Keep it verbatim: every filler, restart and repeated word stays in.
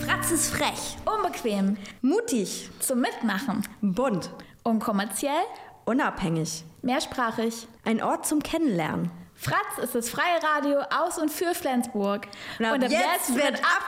Fratz ist frech, Unbequem, Mutig, zum Mitmachen, bunt, unkommerziell, unabhängig. mehrsprachig. Ein Ort zum Kennenlernen. Fratz ist das freie Radio aus und für Flensburg. Und ab jetzt wird ab